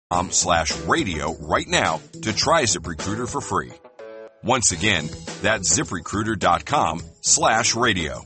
ZipRecruiter.com/radio right now to try ZipRecruiter for free. Once again, that's ZipRecruiter.com/radio.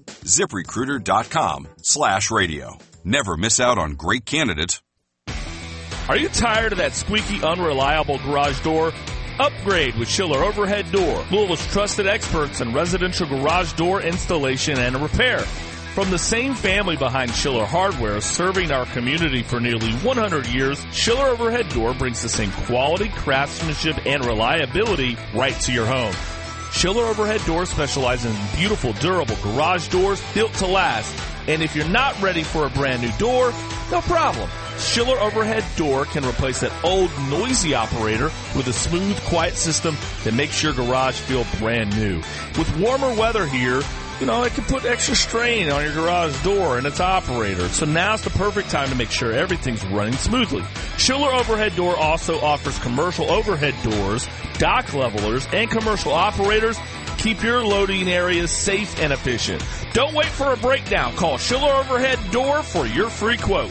ZipRecruiter.com/radio. Never miss out on great candidates. Are you tired of that squeaky, unreliable garage door? Upgrade with Schiller Overhead Door, Louisville's trusted experts in residential garage door installation and repair. From the same family behind Schiller Hardware, serving our community for nearly 100 years, Schiller Overhead Door brings the same quality, craftsmanship, and reliability right to your home. Schiller Overhead Door specializes in beautiful, durable garage doors built to last. And if you're not ready for a brand new door, no problem. Schiller Overhead Door can replace that old, noisy operator with a smooth, quiet system that makes your garage feel brand new. With warmer weather here, it can put extra strain on your garage door and its operator. So now's the perfect time to make sure everything's running smoothly. Schiller Overhead Door also offers commercial overhead doors, dock levelers, and commercial operators. Keep your loading areas safe and efficient. Don't wait for a breakdown. Call Schiller Overhead Door for your free quote.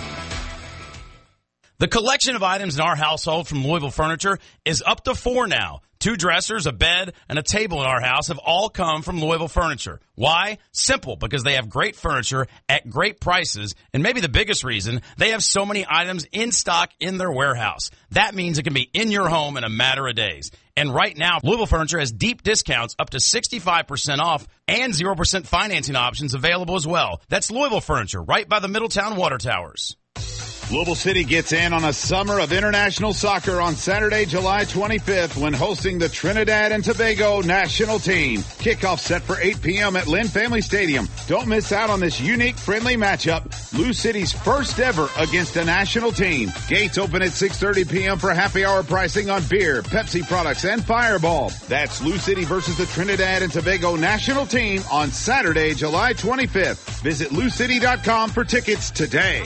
The collection of items in our household from Louisville Furniture is up to 4 now. 2 dressers, a bed, and a table in our house have all come from Louisville Furniture. Why? Simple, because they have great furniture at great prices, and maybe the biggest reason, they have so many items in stock in their warehouse. That means it can be in your home in a matter of days. And right now, Louisville Furniture has deep discounts up to 65% off and 0% financing options available as well. That's Louisville Furniture, right by the Middletown Water Towers. Louisville City gets in on a summer of international soccer on Saturday, July 25th when hosting the Trinidad and Tobago national team. Kickoff set for 8 p.m. at Lynn Family Stadium. Don't miss out on this unique, friendly matchup. Lou City's first ever against a national team. Gates open at 6:30 p.m. for happy hour pricing on beer, Pepsi products, and Fireball. That's Lou City versus the Trinidad and Tobago national team on Saturday, July 25th. Visit LouCity.com for tickets today.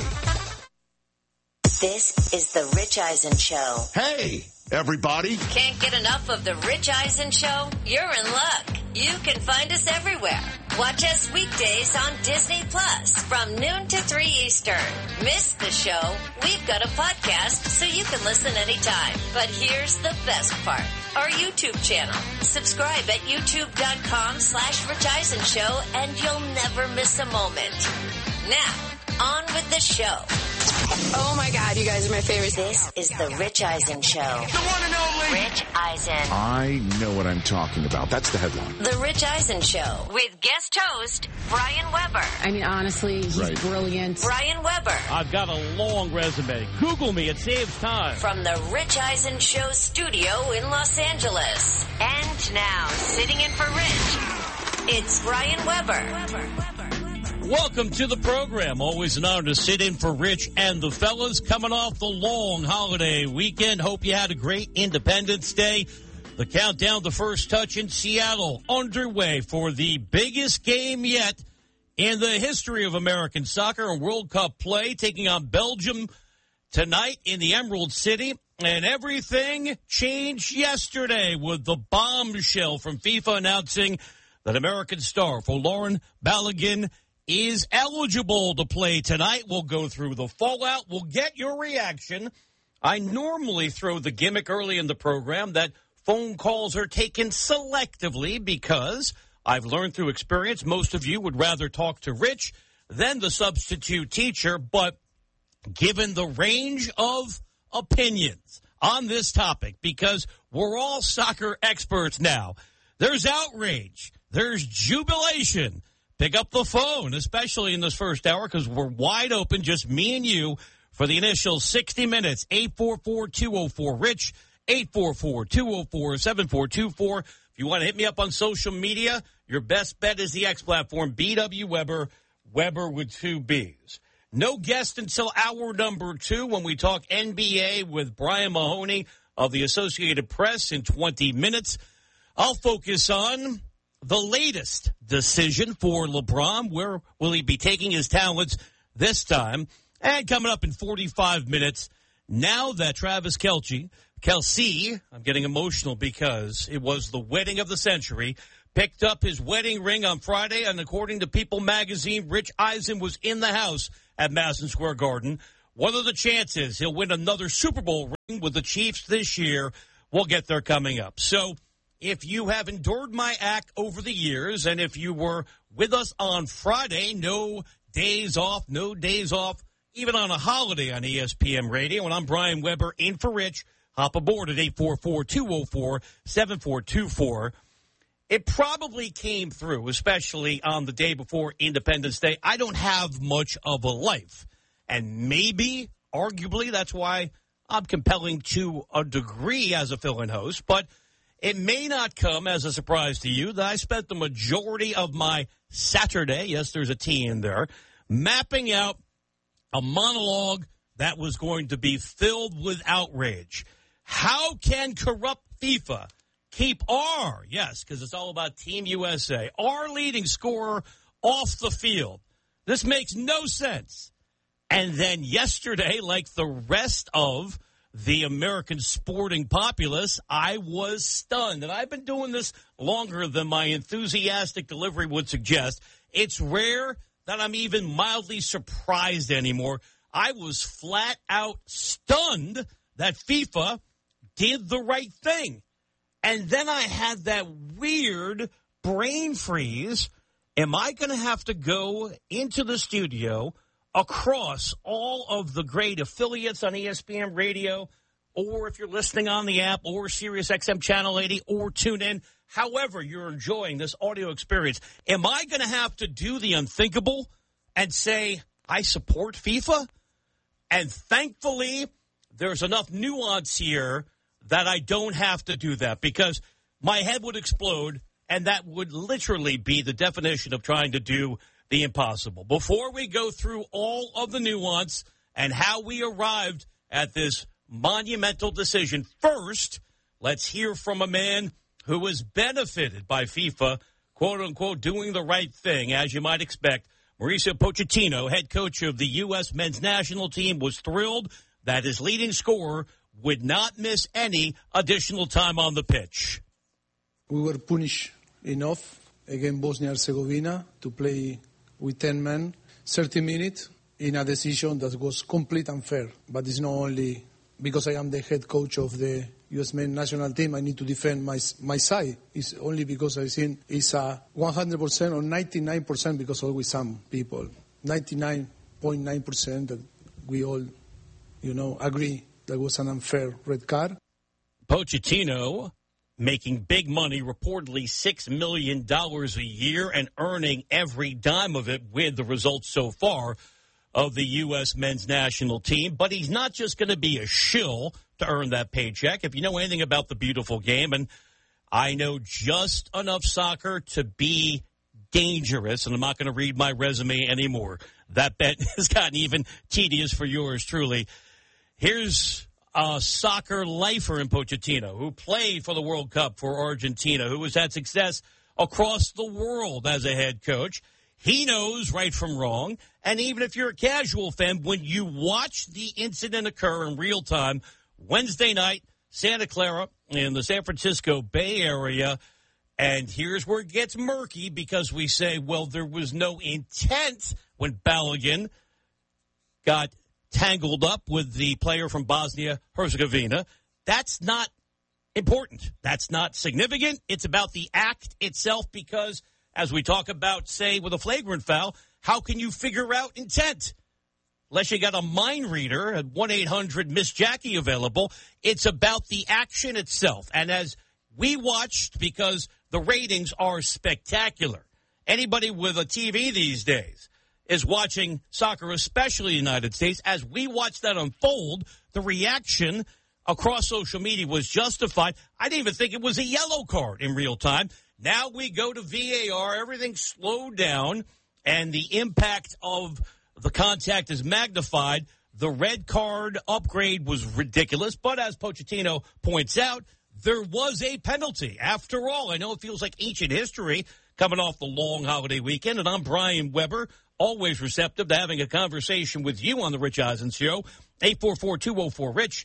This is The Rich Eisen Show. Hey, everybody. Can't get enough of The Rich Eisen Show? You're in luck. You can find us everywhere. Watch us weekdays on Disney Plus from noon to 3 Eastern. Miss the show? We've got a podcast so you can listen anytime. But here's the best part. Our YouTube channel. Subscribe at youtube.com/Rich Eisen Show and you'll never miss a moment. Now, on with the show. Oh my God, you guys are my favorite. This is The Rich Eisen Show. The one and only Rich Eisen. I know what I'm talking about. That's the headline. The Rich Eisen Show with guest host Brian Weber. I mean, honestly, he's brilliant. Brian Weber. I've got a long resume. Google me. It saves time. From the Rich Eisen Show studio in Los Angeles. And now, sitting in for Rich, it's Brian Weber. Welcome to the program. Always an honor to sit in for Rich and the fellas coming off the long holiday weekend. Hope you had a great Independence Day. The countdown to first touch in Seattle underway for the biggest game yet in the history of American soccer, a World Cup play, taking on Belgium tonight in the Emerald City. And everything changed yesterday with the bombshell from FIFA announcing that American star Folarin Balogun is eligible to play tonight. We'll go through the fallout. We'll get your reaction. I normally throw the gimmick early in the program that phone calls are taken selectively because I've learned through experience most of you would rather talk to Rich than the substitute teacher. But given the range of opinions on this topic, because we're all soccer experts now, there's outrage, there's jubilation. Pick up the phone, especially in this first hour, because we're wide open, just me and you, for the initial 60 minutes. 844-204-RICH, 844-204-7424. If you want to hit me up on social media, your best bet is the X platform, BW Weber, Weber with 2 B's. No guest until hour number 2 when we talk NBA with Brian Mahoney of the Associated Press in 20 minutes. I'll focus on the latest decision for LeBron. Where will he be taking his talents this time? And coming up in 45 minutes, now that Travis Kelce, I'm getting emotional because it was the wedding of the century, picked up his wedding ring on Friday, and according to People magazine, Rich Eisen was in the house at Madison Square Garden What are the chances he'll win another Super Bowl ring with the Chiefs this year? We'll get there coming up. So if you have endured my act over the years, and if you were with us on Friday, no days off, even on a holiday on ESPN Radio, and I'm Brian Weber in for Rich, hop aboard at 844-204-7424. It probably came through, especially on the day before Independence Day. I don't have much of a life. And maybe, arguably, that's why I'm compelling to a degree as a fill-in host. But it may not come as a surprise to you that I spent the majority of my Saturday, yes, there's a T in there, mapping out a monologue that was going to be filled with outrage. How can corrupt FIFA keep our, yes, because it's all about Team USA, our leading scorer off the field? This makes no sense. And then yesterday, like the rest of the American sporting populace, I was stunned. And I've been doing this longer than my enthusiastic delivery would suggest. It's rare that I'm even mildly surprised anymore. I was flat out stunned that FIFA did the right thing. And then I had that weird brain freeze. Am I going to have to go into the studio across all of the great affiliates on ESPN Radio, or if you're listening on the app, or Sirius XM Channel 80, or TuneIn, however you're enjoying this audio experience, am I going to have to do the unthinkable and say, I support FIFA? And thankfully, there's enough nuance here that I don't have to do that, because my head would explode, and that would literally be the definition of trying to do the impossible. Before we go through all of the nuance and how we arrived at this monumental decision, first, let's hear from a man who was benefited by FIFA, quote-unquote, doing the right thing, as you might expect. Mauricio Pochettino, head coach of the U.S. men's national team, was thrilled that his leading scorer would not miss any additional time on the pitch. We were punished enough against Bosnia-Herzegovina to play with 10 men, 30 minutes, in a decision that was completely unfair. But it's not only because I am the head coach of the U.S. men's national team, I need to defend my side. It's only because I think it's a 100% or 99% because always some people, 99.9% that we all, agree that was an unfair red card. Pochettino making big money, reportedly $6 million a year, and earning every dime of it with the results so far of the U.S. men's national team. But he's not just going to be a shill to earn that paycheck. If you know anything about the beautiful game, and I know just enough soccer to be dangerous, and I'm not going to read my resume anymore. That bet has gotten even tedious for yours truly. Here's a soccer lifer in Pochettino, who played for the World Cup for Argentina, who has had success across the world as a head coach. He knows right from wrong. And even if you're a casual fan, when you watch the incident occur in real time, Wednesday night, Santa Clara in the San Francisco Bay Area, and here's where it gets murky, because we say, well, there was no intent when Balogun got tangled up with the player from Bosnia-Herzegovina. That's not important. That's not significant. It's about the act itself, because as we talk about, say, with a flagrant foul, how can you figure out intent? Unless you got a mind reader at 1-800-MISS-JACKIE available. It's about the action itself. And as we watched, because the ratings are spectacular, anybody with a TV these days is watching soccer, especially the United States. As we watched that unfold, the reaction across social media was justified. I didn't even think it was a yellow card in real time. Now we go to VAR, everything slowed down, and the impact of the contact is magnified. The red card upgrade was ridiculous, but as Pochettino points out, there was a penalty. After all, I know it feels like ancient history coming off the long holiday weekend, and I'm Brian Weber, always receptive to having a conversation with you on the Rich Eisen Show. 844-204-RICH,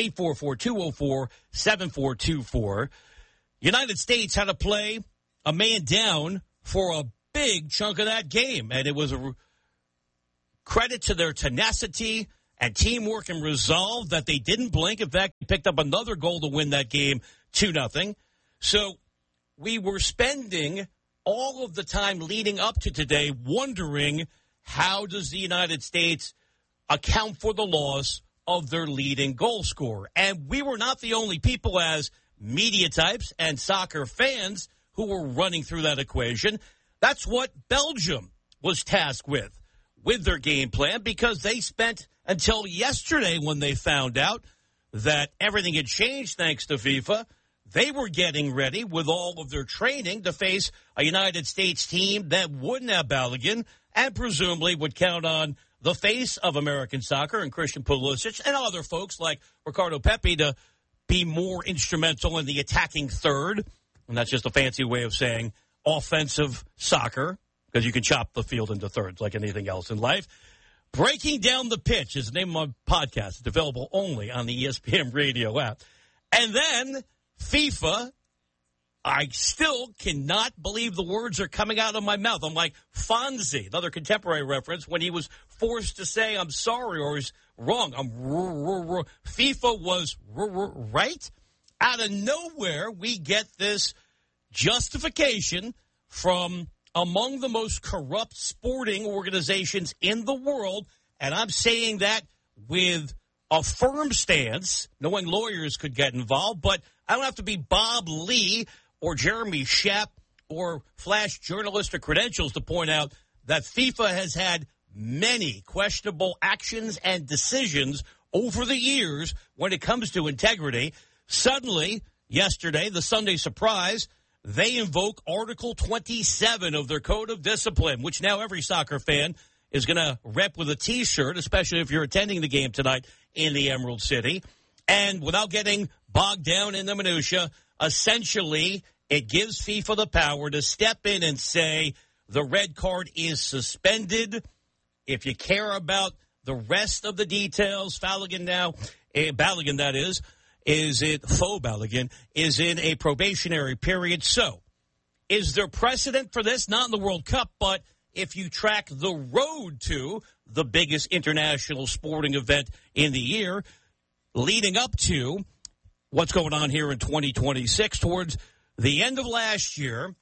844-204-7424. United States had to play a man down for a big chunk of that game, and it was a credit to their tenacity and teamwork and resolve that they didn't blink. In fact, they picked up another goal to win that game 2-0. So we were spending all of the time leading up to today wondering, how does the United States account for the loss of their leading goal scorer? And we were not the only people as media types and soccer fans who were running through that equation. That's what Belgium was tasked with their game plan, because they spent until yesterday, when they found out that everything had changed thanks to FIFA, they were getting ready with all of their training to face a United States team that wouldn't have Balogun and presumably would count on the face of American soccer and Christian Pulisic and other folks like Ricardo Pepi to be more instrumental in the attacking third. And that's just a fancy way of saying offensive soccer, because you can chop the field into thirds like anything else in life. Breaking Down the Pitch is the name of my podcast. It's available only on the ESPN radio app. And then FIFA, I still cannot believe the words are coming out of my mouth. I'm like Fonzie, another contemporary reference, when he was forced to say, I'm sorry, or he's wrong. FIFA was right. Out of nowhere, we get this justification from among the most corrupt sporting organizations in the world, and I'm saying that with a firm stance, knowing lawyers could get involved, but I don't have to be Bob Lee or Jeremy Shepp or flash journalistic credentials to point out that FIFA has had many questionable actions and decisions over the years when it comes to integrity. Suddenly, yesterday, the Sunday surprise, they invoke Article 27 of their Code of Discipline, which now every soccer fan is going to rep with a T-shirt, especially if you're attending the game tonight in the Emerald City. And without getting bogged down in the minutia, essentially it gives FIFA the power to step in and say the red card is suspended. If you care about the rest of the details, Balogun that is it faux Balogun, is in a probationary period. So, is there precedent for this? Not in the World Cup, but if you track the road to the biggest international sporting event in the year, leading up to what's going on here in 2026, towards the end of last year,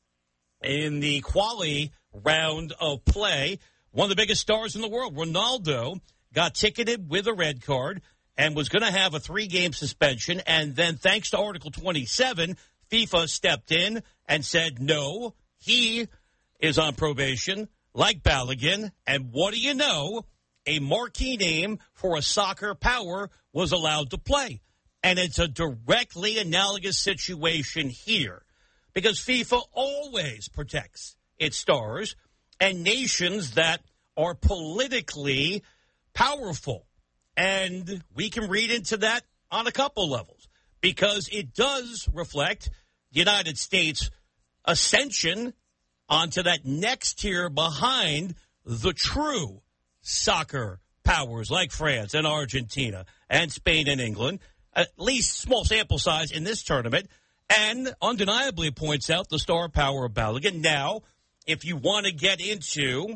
in the quali round of play, one of the biggest stars in the world, Ronaldo, got ticketed with a red card and was going to have a 3-game suspension. And then thanks to Article 27, FIFA stepped in and said, no, he is on probation like Balogun. And what do you know? A marquee name for a soccer power was allowed to play. And it's a directly analogous situation here, because FIFA always protects its stars and nations that are politically powerful. And we can read into that on a couple levels, because it does reflect the United States' ascension onto that next tier behind the true soccer powers like France and Argentina and Spain and England, at least small sample size in this tournament, and undeniably points out the star power of Balogun. Now, if you want to get into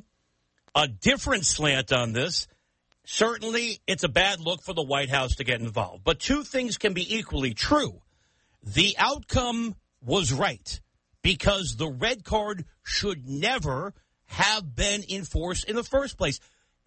a different slant on this, certainly it's a bad look for the White House to get involved. But two things can be equally true. The outcome was right, because the red card should never have been enforced in the first place.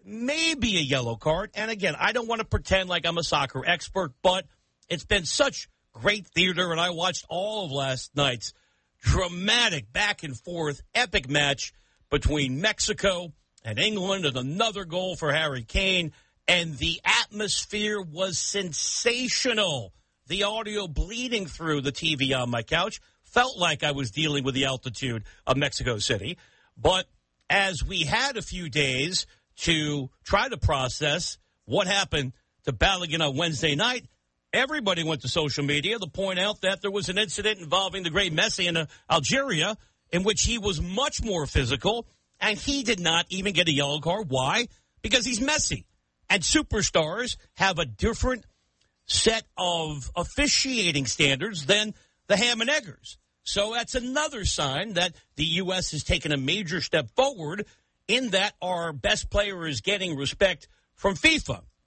Maybe a yellow card. And again, I don't want to pretend like I'm a soccer expert, but it's been such great theater, and I watched all of last night's dramatic back and forth epic match between Mexico and England, and another goal for Harry Kane, and the atmosphere was sensational. The audio bleeding through the TV on my couch felt like I was dealing with the altitude of Mexico City. But as we had a few days to try to process what happened to Balogun on Wednesday night, everybody went to social media to point out that there was an incident involving the great Messi in Algeria in which he was much more physical, and he did not even get a yellow card. Why? Because he's Messi. And superstars have a different set of officiating standards than the ham and eggers. So that's another sign that the U.S. has taken a major step forward in that our best player is getting respect from FIFA.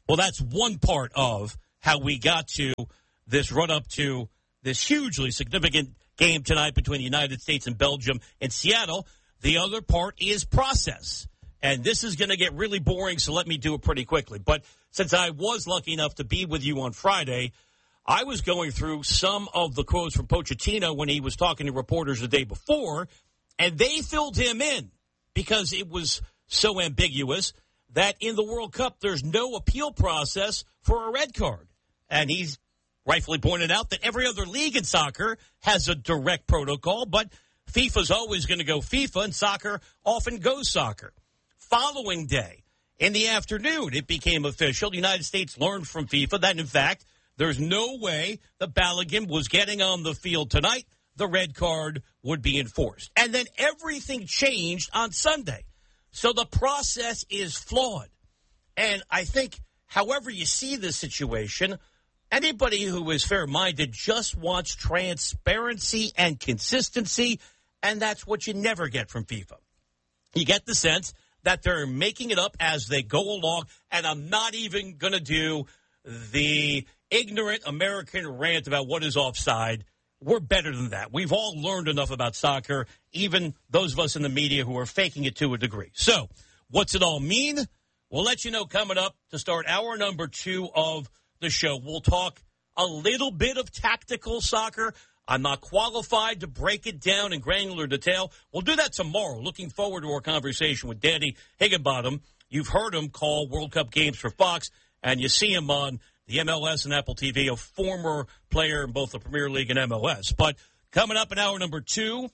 Well, that's one part of how we got to this run-up to this hugely significant game tonight between the United States and Belgium in Seattle. The other part is process. And this is going to get really boring, so let me do it pretty quickly. But since I was lucky enough to be with you on Friday, I was going through some of the quotes from Pochettino when he was talking to reporters the day before, and they filled him in because it was so ambiguous that in the World Cup there's no appeal process for a red card. And he's rightfully pointed out that every other league in soccer has a direct protocol, but FIFA's always going to go FIFA, and soccer often goes soccer. Following day, in the afternoon, it became official. The United States learned from FIFA that, in fact, there's no way the Balogun was getting on the field tonight. The red card would be enforced. And then everything changed on Sunday. So the process is flawed. And I think, however you see this situation, anybody who is fair-minded just wants transparency and consistency, and that's what you never get from FIFA. You get the sense that they're making it up as they go along, and I'm not even going to do the ignorant American rant about what is offside. We're better than that. We've all learned enough about soccer, even those of us in the media who are faking it to a degree. So, what's it all mean? We'll let you know coming up to start hour number 2 of the show. We'll talk a little bit of tactical soccer. I'm not qualified to break it down in granular detail. We'll do that tomorrow. Looking forward to our conversation with Danny Higginbottom. You've heard him call World Cup games for Fox, and you see him on the MLS and Apple TV, a former player in both the Premier League and MLS. But coming up in hour number 2,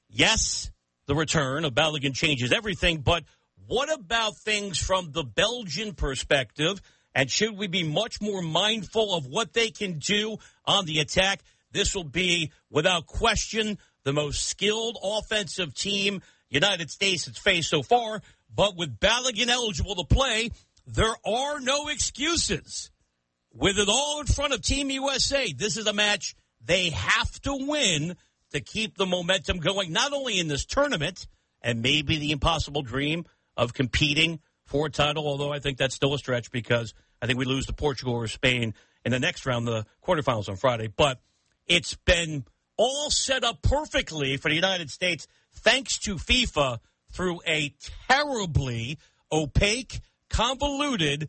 yes, the return of Balogun changes everything, but what about things from the Belgian perspective, and should we be much more mindful of what they can do on the attack? This will be, without question, the most skilled offensive team United States has faced so far. But with Balogun eligible to play, there are no excuses. With it all in front of Team USA, this is a match they have to win to keep the momentum going, not only in this tournament and maybe the impossible dream of competing for a title, although I think that's still a stretch because I think we lose to Portugal or Spain in the next round, the quarterfinals on Friday. But it's been all set up perfectly for the United States thanks to FIFA through a terribly opaque, convoluted,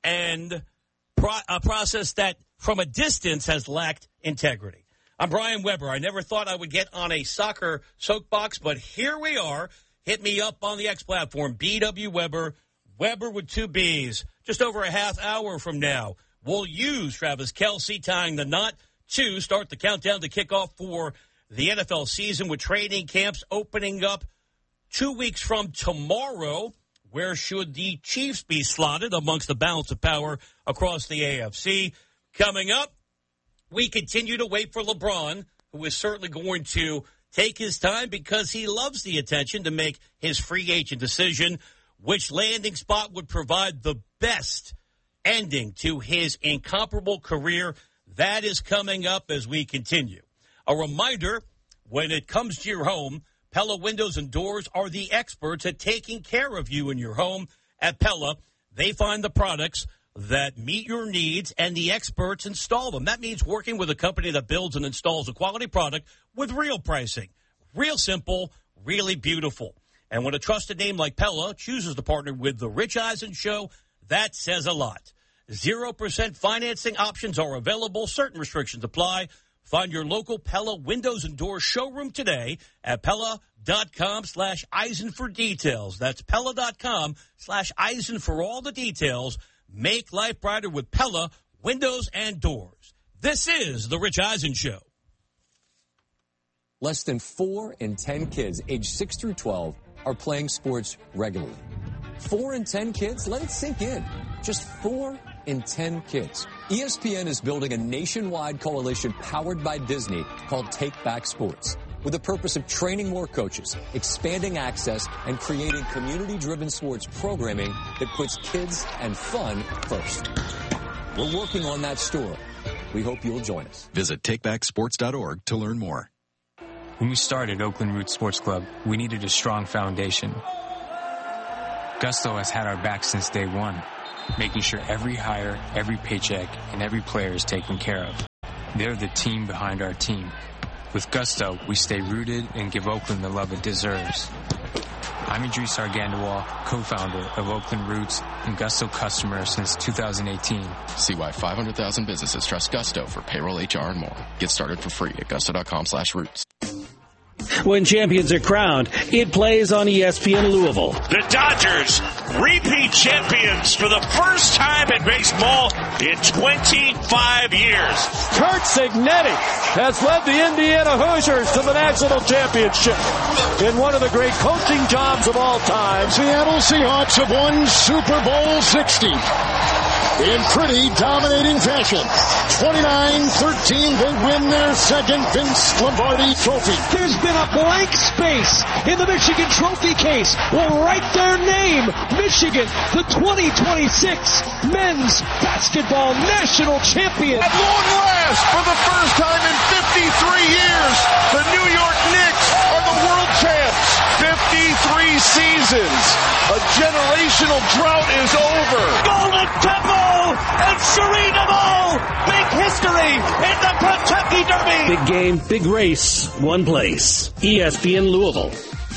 and a process that from a distance has lacked integrity. I'm Brian Weber. I never thought I would get on a soccer soapbox, but here we are. Hit me up on the X platform, BW Weber, Weber with 2 B's. Just over a half hour from now, we'll use Travis Kelce tying the knot to start the countdown to kick off for the NFL season with training camps opening up 2 weeks from tomorrow. Where should the Chiefs be slotted amongst the balance of power across the AFC? Coming up, we continue to wait for LeBron, who is certainly going to take his time because he loves the attention to make his free agent decision. Which landing spot would provide the best ending to his incomparable career? That is coming up as we continue. A reminder, when it comes to your home, Pella Windows and Doors are the experts at taking care of you in your home. At Pella, they find the products that meet your needs, and the experts install them. That means working with a company that builds and installs a quality product with real pricing. Real simple, really beautiful. And when a trusted name like Pella chooses to partner with The Rich Eisen Show, that says a lot. 0% financing options are available. Certain restrictions apply. Find your local Pella Windows and Doors showroom today at Pella.com/Eisen for details. That's Pella.com/Eisen for all the details. Make life brighter with Pella Windows and Doors. This is The Rich Eisen Show. Less than 4 in 10 kids aged 6 through 12 are playing sports regularly. 4 in 10 kids? Let it sink in. Just 4 in 10 kids. ESPN is building a nationwide coalition powered by Disney called Take Back Sports, with the purpose of training more coaches, expanding access, and creating community-driven sports programming that puts kids and fun first. We're working on that story. We hope you'll join us. Visit takebacksports.org to learn more. When we started Oakland Roots Sports Club, we needed a strong foundation. Gusto has had our back since day one, making sure every hire, every paycheck, and every player is taken care of. They're the team behind our team. With Gusto, we stay rooted and give Oakland the love it deserves. I'm Idris Argandawal, co-founder of Oakland Roots and Gusto customer since 2018. See why 500,000 businesses trust Gusto for payroll, HR, and more. Get started for free at gusto.com/roots. When champions are crowned, it plays on ESPN Louisville. The Dodgers, repeat champions for the first time in baseball in 25 years. Kurt Cignetti has led the Indiana Hoosiers to the national championship in one of the great coaching jobs of all time. Seattle Seahawks have won Super Bowl 60. In pretty dominating fashion. 29-13, they win their second Vince Lombardi trophy. There's been a blank space in the Michigan trophy case. Will write their name. Michigan, the 2026 men's basketball national champion. At long last, for the first time in 53 years, the New York Knicks are the world champs. 53 seasons. A generational drought is over. Golden Temple and Serena Ball. Big history in the Kentucky Derby. Big game, big race, one place. ESPN Louisville.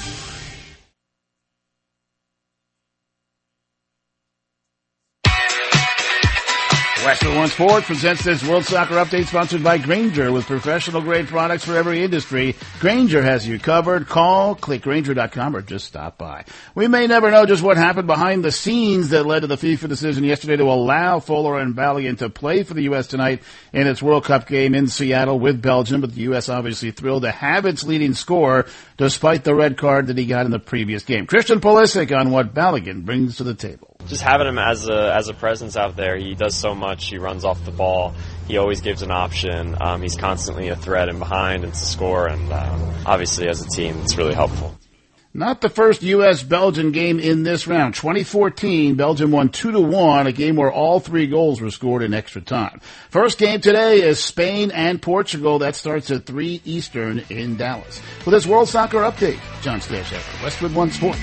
Westwood One Sports presents this World Soccer Update sponsored by Grainger. With professional-grade products for every industry, Grainger has you covered. Call, click Grainger.com, or just stop by. We may never know just what happened behind the scenes that led to the FIFA decision yesterday to allow Fuller and Balogun to play for the U.S. tonight in its World Cup game in Seattle with Belgium, but the U.S. obviously thrilled to have its leading scorer despite the red card that he got in the previous game. Christian Pulisic on what Balogun brings to the table. Just having him as a presence out there, he does so much. He runs off the ball. He always gives an option. He's constantly a threat in behind and to score, and obviously as a team, it's really helpful. Not the first U.S.-Belgium game in this round. 2014, Belgium won 2-1, a game where all three goals were scored in extra time. First game today is Spain and Portugal. That starts at 3 Eastern in Dallas. With this World Soccer Update, John Stashever, Westwood One Sports.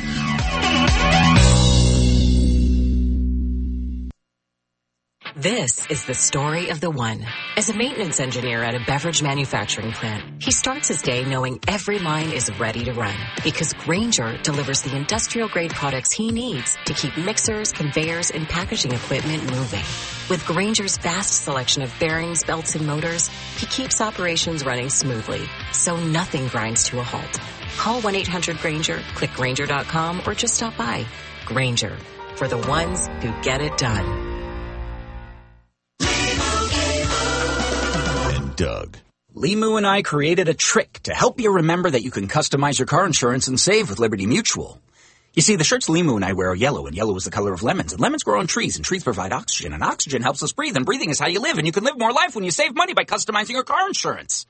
This is the story of the one. As a maintenance engineer at a beverage manufacturing plant, he starts his day knowing every line is ready to run because Grainger delivers the industrial-grade products he needs to keep mixers, conveyors, and packaging equipment moving. With Grainger's vast selection of bearings, belts, and motors, he keeps operations running smoothly, so nothing grinds to a halt. Call 1-800-GRAINGER, click Grainger.com, or just stop by. Grainger, for the ones who get it done. Doug. Limu and I created a trick to help you remember that you can customize your car insurance and save with Liberty Mutual. You see, the shirts Limu and I wear are yellow, and yellow is the color of lemons, and lemons grow on trees, and trees provide oxygen, and oxygen helps us breathe, and breathing is how you live, and you can live more life when you save money by customizing your car insurance.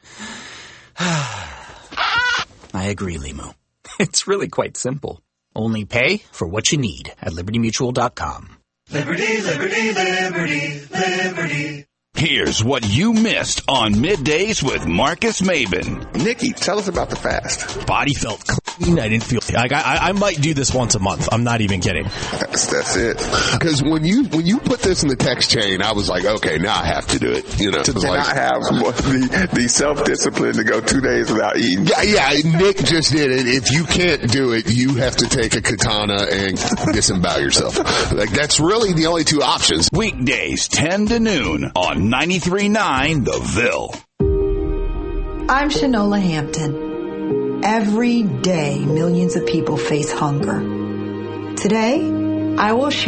I agree, Limu. It's really quite simple. Only pay for what you need at LibertyMutual.com. Liberty, liberty, liberty, liberty. Here's what you missed on Middays with Marcus Maben. Nikki, tell us about the fast. Body felt clean. I didn't feel like I might do this once a month. I'm not even kidding. That's it. Because when you put this in the text chain, I was like, okay, now I have to do it. You know, to not have the self-discipline to go 2 days without eating. Yeah. Nick just did it. If you can't do it, you have to take a katana and disembowel yourself. Like that's really the only two options. Weekdays 10 to noon on 93.9 The Ville. I'm Shanola Hampton. Every day, millions of people face hunger. Today, I will share